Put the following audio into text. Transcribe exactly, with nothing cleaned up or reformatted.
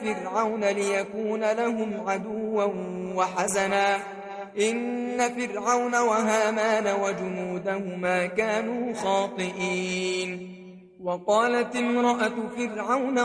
فرعون ليكون لهم عدوا وحزنا إن فرعون وهامان وجنودهما كانوا خاطئين وقالت امرأة فرعون